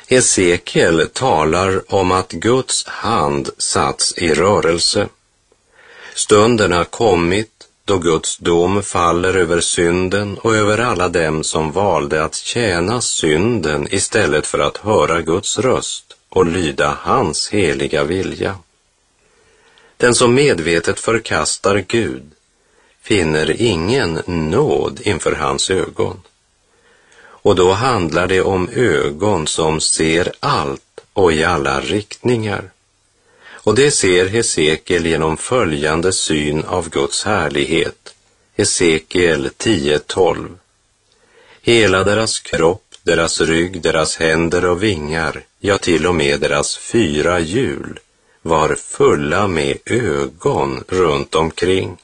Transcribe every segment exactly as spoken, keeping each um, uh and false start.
Hesekiel talar om att Guds hand satts i rörelse. Stunden har kommit då Guds dom faller över synden och över alla dem som valde att tjäna synden istället för att höra Guds röst och lyda hans heliga vilja. Den som medvetet förkastar Gud finner ingen nåd inför hans ögon. Och då handlar det om ögon som ser allt och i alla riktningar. Och det ser Hesekiel genom följande syn av Guds härlighet. Hesekiel tio tolv. Hela deras kropp, deras rygg, deras händer och vingar, ja till och med deras fyra hjul, var fulla med ögon runt omkring.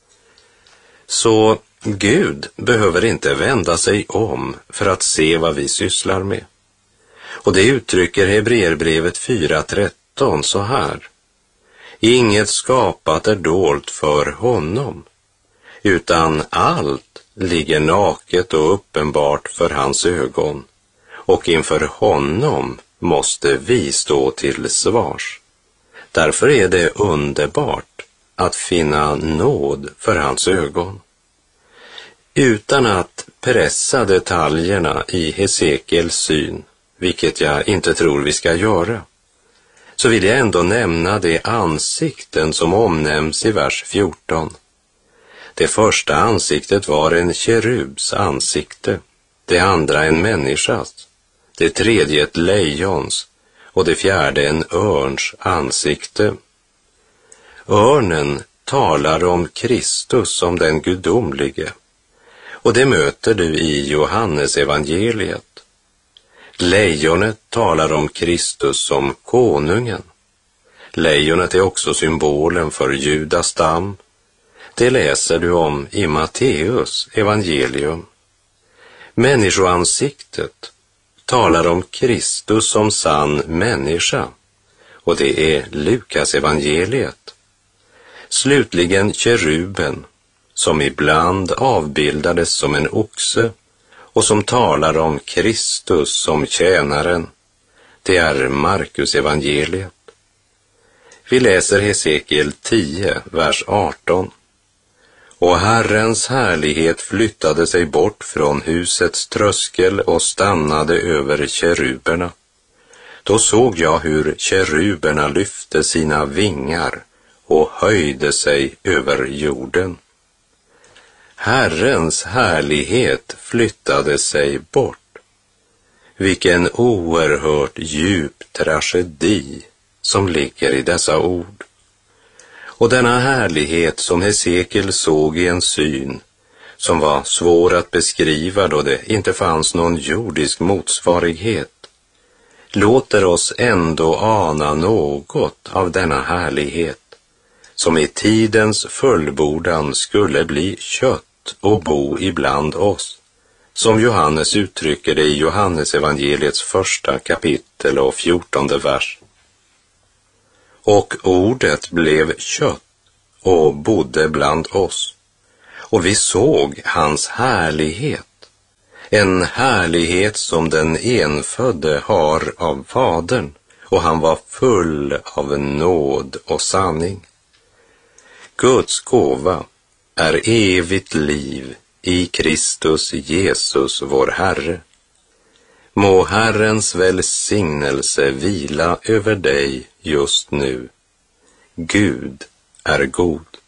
Så Gud behöver inte vända sig om för att se vad vi sysslar med. Och det uttrycker Hebreerbrevet fyra tretton så här. Inget skapat är dolt för honom, utan allt ligger naket och uppenbart för hans ögon, och inför honom måste vi stå till svars. Därför är det underbart att finna nåd för hans ögon. Utan att pressa detaljerna i Hesekiels syn, vilket jag inte tror vi ska göra, så vill jag ändå nämna de ansikten som omnämns i vers fjorton. Det första ansiktet var en kerubs ansikte, det andra en människas, det tredje ett lejons och det fjärde en örns ansikte. Örnen talar om Kristus som den gudomlige, och det möter du i Johannes evangeliet. Lejonet talar om Kristus som konungen. Lejonet är också symbolen för Judas stam. Det läser du om i Matteus evangelium. Människoansiktet talar om Kristus som sann människa, och det är Lukas evangeliet. Slutligen keruben, som ibland avbildades som en oxe och som talar om Kristus som tjänaren. Det är Markus evangeliet. Vi läser Hesekiel tio, vers arton. Och Herrens härlighet flyttade sig bort från husets tröskel och stannade över keruberna. Då såg jag hur keruberna lyfte sina vingar och höjde sig över jorden. Herrens härlighet flyttade sig bort. Vilken oerhört djup tragedi som ligger i dessa ord. Och denna härlighet som Hesekiel såg i en syn som var svår att beskriva då det inte fanns någon jordisk motsvarighet, låter oss ändå ana något av denna härlighet som i tidens fullbordan skulle bli kött och bo ibland oss, som Johannes uttrycker det i Johannes evangeliets första kapitel och fjortonde vers. Och ordet blev kött och bodde bland oss, och vi såg hans härlighet, en härlighet som den enfödde har av Fadern, och han var full av nåd och sanning. Guds gåva är evigt liv i Kristus Jesus vår Herre. Må Herrens välsignelse vila över dig just nu. Gud är god.